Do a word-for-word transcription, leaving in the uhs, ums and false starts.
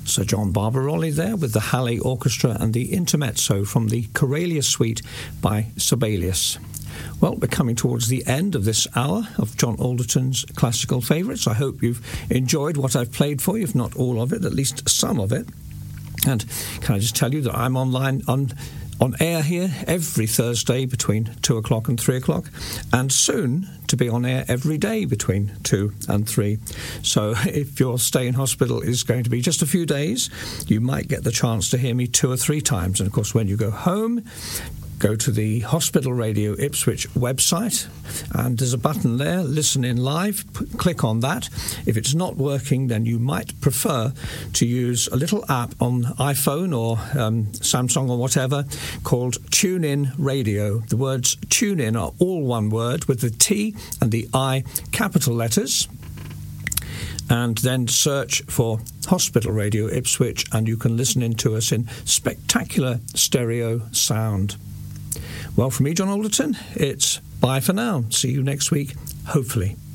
Sir John Barbarolli there with the Halle Orchestra and the Intermezzo from the Corelia Suite by Sibelius. Well, we're coming towards the end of this hour of John Alderton's classical favourites. I hope you've enjoyed what I've played for you, if not all of it, at least some of it. And can I just tell you that I'm online on on air here every Thursday between two o'clock and three o'clock, and soon to be on air every day between two and three. So if your stay in hospital is going to be just a few days, you might get the chance to hear me two or three times. And of course, when you go home, go to the Hospital Radio Ipswich website, and there's a button there, Listen in Live. P- click on that. If it's not working, then you might prefer to use a little app on iPhone or um, Samsung or whatever called TuneIn Radio. The words TuneIn are all one word with the T and the I capital letters. And then search for Hospital Radio Ipswich, and you can listen in to us in spectacular stereo sound. Well, from me, John Alderton, it's bye for now. See you next week, hopefully.